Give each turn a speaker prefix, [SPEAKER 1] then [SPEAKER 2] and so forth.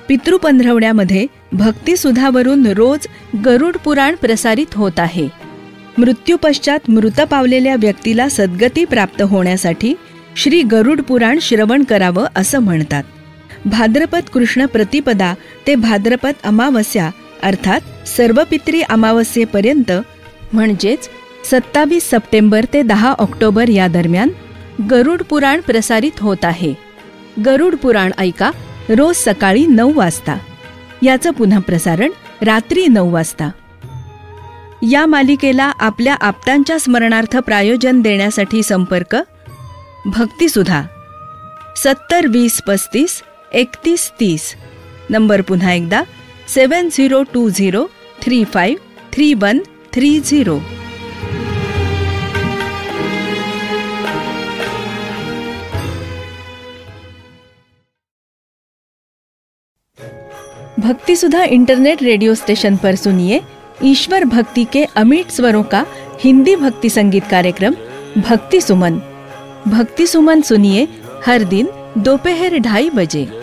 [SPEAKER 1] पितृपंधरवड्यामध्ये भक्तिसुधावरून रोज गरुड पुराण प्रसारित होत आहे. मृत्यूपश्चात मृत पावलेल्या व्यक्तीला सद्गती प्राप्त होण्यासाठी श्री गरुड पुराण श्रवण करावं असं म्हणतात. भाद्रपद कृष्ण प्रतिपदा ते भाद्रपद अमावस्या अर्थात सर्वपित्री अमावस्येपर्यंत म्हणजेच 27 सप्टेंबर ते 10 ऑक्टोबर या दरम्यान गरुड पुराण प्रसारित होत आहे. गरुड पुराण ऐका रोज सकाळी 9 वाजता. याचं पुन्हा प्रसारण रात्री 9 वाजता. या मालिकेला आपल्या आप्तांच्या स्मरणार्थ प्रायोजन देण्यासाठी संपर्क भक्तिसुधा 70 20 35 31 30. नंबर पुन्हा एकदा 7020 35 31 30. भक्तिसुधा इंटरनेट रेडियो स्टेशन पर सुनिए ईश्वर भक्ति के अमिट स्वरों का हिंदी भक्ति संगीत कार्यक्रम भक्ति सुमन. भक्ति सुमन सुनिए हर दिन दोपहर 2:30 बजे.